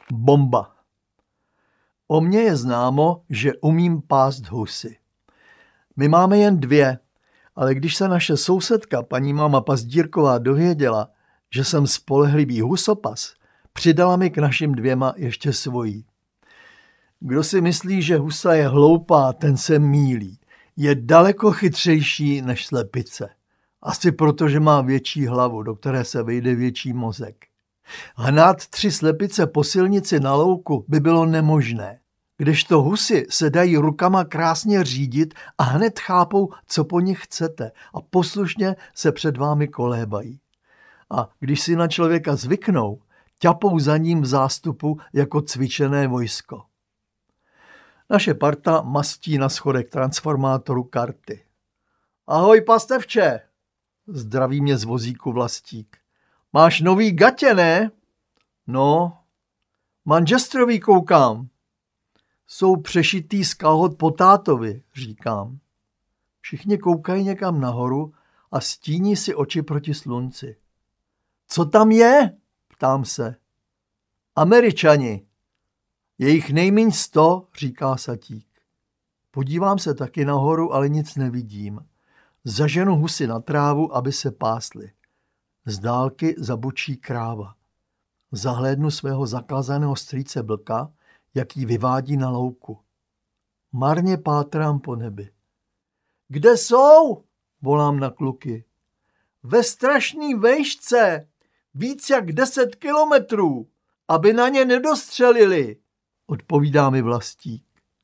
Bomba. O mně je známo, že umím pást husy. My máme jen 2, ale když se naše sousedka, paní máma Pazdírková, dověděla, že jsem spolehlivý husopas, přidala mi k našim 2 ještě svojí. Kdo si myslí, že husa je hloupá, ten se mýlí. Je daleko chytřejší než slepice. Asi proto, že má větší hlavu, do které se vejde větší mozek. Hnát 3 slepice po silnici na louku by bylo nemožné. Kdežto husy se dají rukama krásně řídit a hned chápou, co po nich chcete a poslušně se před vámi kolébají. A když si na člověka zvyknou, ťapou za ním v zástupu jako cvičené vojsko. Naše parta mastí na schodech transformátoru karty. Ahoj, pastevče, zdraví mě z vozíku Vlastík. Máš nový gatě, ne? No, Manchesterový koukám. Jsou přešitý z kalhot po tátovi, říkám. Všichni koukají někam nahoru a stíní si oči proti slunci. Co tam je? Ptám se. Američani. Je jich nejmíň 100, říká Satík. Podívám se taky nahoru, ale nic nevidím. Zaženu husy na trávu, aby se pásly. Z dálky zabučí kráva. Zahlédnu svého zakázaného strýce Blka, jak jí vyvádí na louku. Marně pátrám po nebi. Kde jsou? Volám na kluky. Ve strašný vejšce, víc jak 10 kilometrů, aby na ně nedostřelili, odpovídá mi Vlastík.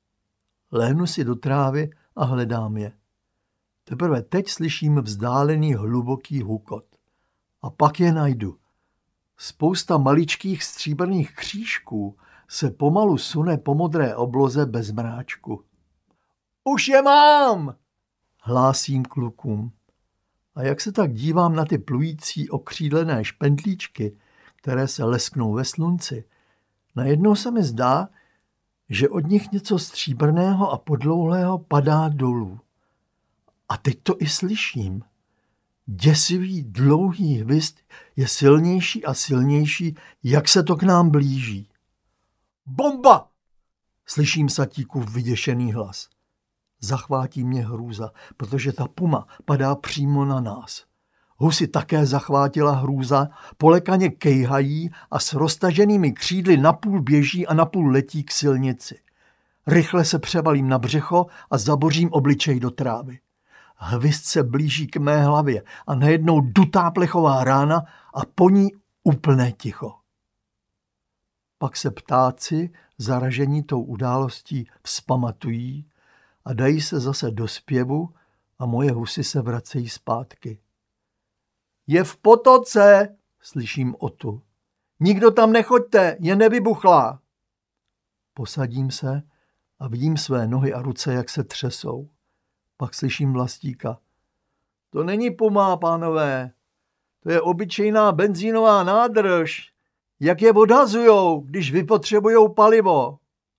Lehnu si do trávy a hledám je. Teprve teď slyším vzdálený hluboký hukot. A pak je najdu. Spousta maličkých stříbrných křížků se pomalu sune po modré obloze bez mráčku. Už je mám! Hlásím klukům. A jak se tak dívám na ty plující okřídlené špendlíčky, které se lesknou ve slunci, najednou se mi zdá, že od nich něco stříbrného a podlouhlého padá dolů. A teď to i slyším. Děsivý, dlouhý hvizd je silnější a silnější, jak se to k nám blíží. Bomba! Slyším Satíkův vyděšený hlas. Zachvátí mě hrůza, protože ta puma padá přímo na nás. Husy také zachvátila hrůza, polekaně kejhají a s roztaženými křídly napůl běží a napůl letí k silnici. Rychle se převalím na břicho a zabořím obličej do trávy. Hvizd se blíží k mé hlavě a najednou dutá plechová rána a po ní úplné ticho. Pak se ptáci, zaražení tou událostí, vzpamatují a dají se zase do zpěvu a moje husy se vracejí zpátky. Je v potoce, slyším Otu. Nikdo tam nechoďte, je nevybuchlá. Posadím se a vidím své nohy a ruce, jak se třesou. Pak slyším Vlastíka. To není puma, pánové. To je obyčejná benzínová nádrž. Jak je odhazujou, když vypotřebujou palivo.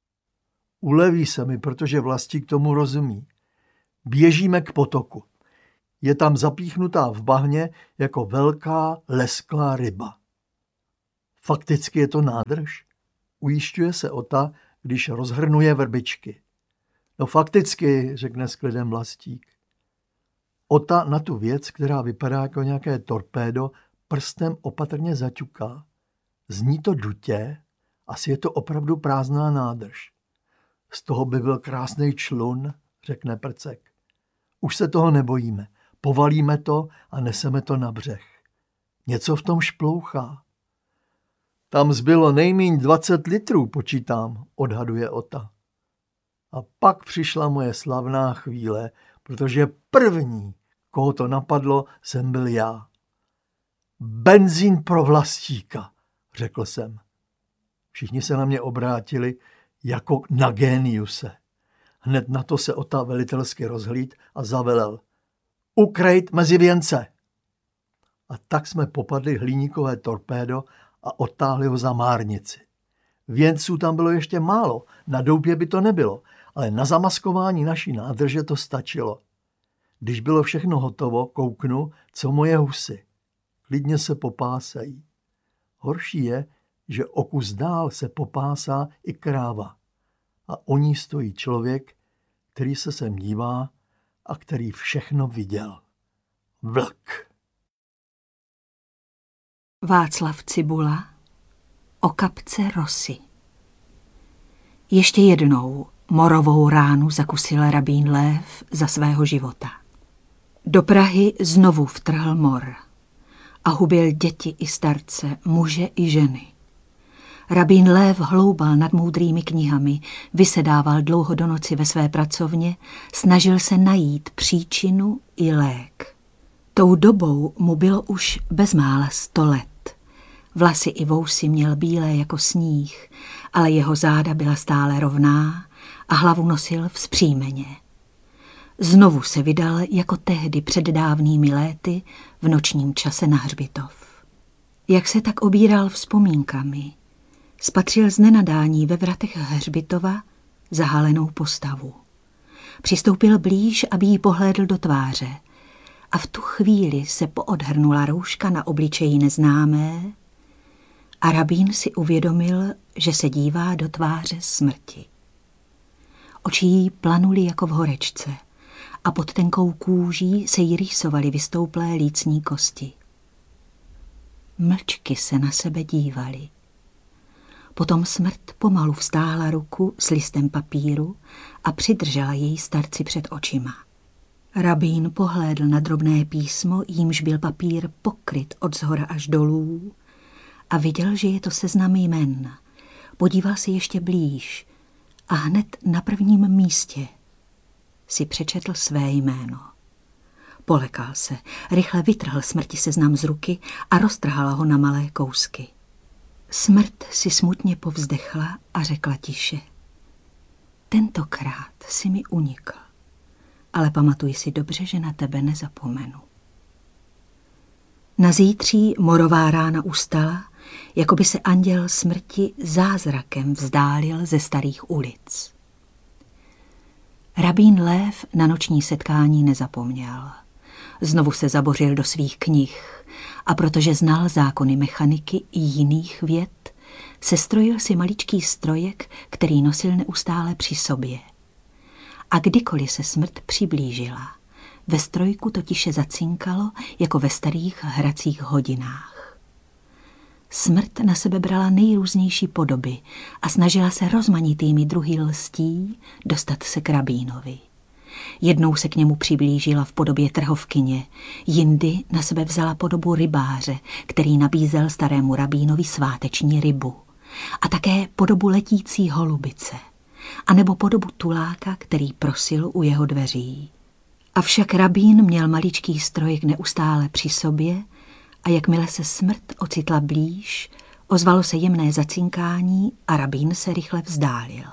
Uleví se mi, protože Vlastík tomu rozumí. Běžíme k potoku. Je tam zapíchnutá v bahně jako velká lesklá ryba. Fakticky je to nádrž. Ujišťuje se Ota, když rozhrnuje vrbičky. No fakticky, řekne s klidem Vlastík. Ota na tu věc, která vypadá jako nějaké torpédo, prstem opatrně zaťuká. Zní to dutě, asi je to opravdu prázdná nádrž. Z toho by byl krásný člun, řekne Prcek. Už se toho nebojíme. Povalíme to a neseme to na břeh. Něco v tom šplouchá. Tam zbylo nejmíň 20 litrů, počítám, odhaduje Ota. A pak přišla moje slavná chvíle, protože první, koho to napadlo, jsem byl já. Benzín pro Vlastíka, řekl jsem. Všichni se na mě obrátili jako na géniuse. Hned na to se Ota velitelsky rozhlíd a zavelel. Ukrejt mezi věnce. A tak jsme popadli hliníkové torpédo a odtáhli ho za márnici. Věnců tam bylo ještě málo, na doupě by to nebylo, ale na zamaskování naší nádrže to stačilo. Když bylo všechno hotovo, kouknu, co moje husy. Klidně se popásají. Horší je, že o kus dál se popásá i kráva a o ní stojí člověk, který se sem dívá a který všechno viděl. Vlk. Václav Cibula o kapce Rosy. Ještě jednou morovou ránu zakusil rabín Lév za svého života. Do Prahy znovu vtrhl mor a hubil děti i starce, muže i ženy. Rabín Lév hloubal nad moudrými knihami, vysedával dlouho do noci ve své pracovně, snažil se najít příčinu i lék. Tou dobou mu bylo už bezmála 100 let. Vlasy i vousy měl bílé jako sníh, ale jeho záda byla stále rovná a hlavu nosil vzpřímeně. Znovu se vydal jako tehdy před dávnými léty v nočním čase na hřbitov. Jak se tak obíral vzpomínkami, spatřil z nenadání ve vratech hřbitova zahalenou postavu. Přistoupil blíž, aby jí pohlédl do tváře a v tu chvíli se poodhrnula rouška na obličeji neznámé a rabín si uvědomil, že se dívá do tváře smrti. Oči jí planuly jako v horečce a pod tenkou kůží se jí rýsovaly vystouplé lícní kosti. Mlčky se na sebe dívaly. Potom smrt pomalu vstáhla ruku s listem papíru a přidržela jej starci před očima. Rabín pohlédl na drobné písmo, jímž byl papír pokryt od zhora až dolů a viděl, že je to seznam jmen. Podíval se ještě blíž a hned na prvním místě si přečetl své jméno. Polekal se, rychle vytrhl smrti seznam z ruky a roztrhala ho na malé kousky. Smrt si smutně povzdechla a řekla tiše: tentokrát si mi unikl, ale pamatuj si dobře, že na tebe nezapomenu. Nazítří morová rána ustala, jako by se anděl smrti zázrakem vzdálil ze starých ulic. Rabín Lév na noční setkání nezapomněl. Znovu se zabořil do svých knih a protože znal zákony mechaniky i jiných věd, sestrojil si maličký strojek, který nosil neustále při sobě. A kdykoliv se smrt přiblížila, ve strojku to tiše zacinkalo, jako ve starých hracích hodinách. Smrt na sebe brala nejrůznější podoby a snažila se rozmanitými druhy lstí dostat se k rabínovi. Jednou se k němu přiblížila v podobě trhovkyně, jindy na sebe vzala podobu rybáře, který nabízel starému rabínovi sváteční rybu, a také podobu letící holubice, anebo podobu tuláka, který prosil u jeho dveří. Avšak rabín měl maličký strojek neustále při sobě a jakmile se smrt ocitla blíž, ozvalo se jemné zacinkání a rabín se rychle vzdálil.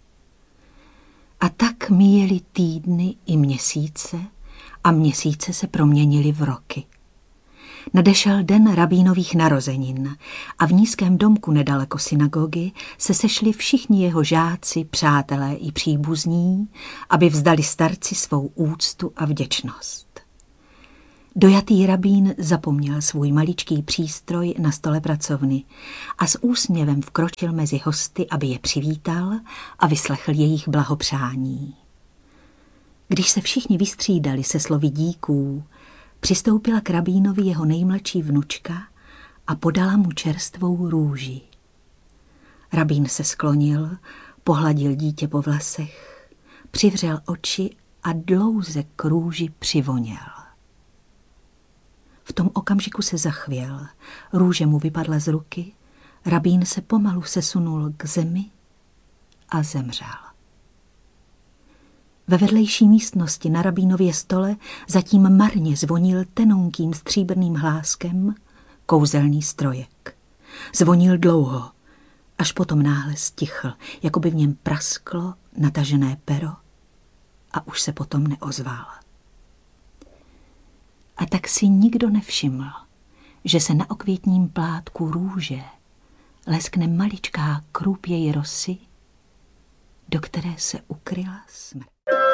A tak míjely týdny i měsíce a měsíce se proměnily v roky. Nadešel den rabínových narozenin a v nízkém domku nedaleko synagogy se sešli všichni jeho žáci, přátelé i příbuzní, aby vzdali starci svou úctu a vděčnost. Dojatý rabín zapomněl svůj maličký přístroj na stole pracovny a s úsměvem vkročil mezi hosty, aby je přivítal a vyslechl jejich blahopřání. Když se všichni vystřídali se slovy díků, přistoupila k rabínovi jeho nejmladší vnučka a podala mu čerstvou růži. Rabín se sklonil, pohladil dítě po vlasech, přivřel oči a dlouze k růži přivoněl. V tom okamžiku se zachvěl, růže mu vypadla z ruky, rabín se pomalu sesunul k zemi a zemřel. Ve vedlejší místnosti na rabínově stole zatím marně zvonil tenonkým stříbrným hláskem kouzelný strojek. Zvonil dlouho, až potom náhle stichl, jako by v něm prasklo natažené pero a už se potom neozval. A tak si nikdo nevšiml, že se na okvětním plátku růže leskne maličká krůpěj rosy, do které se ukryla smrt.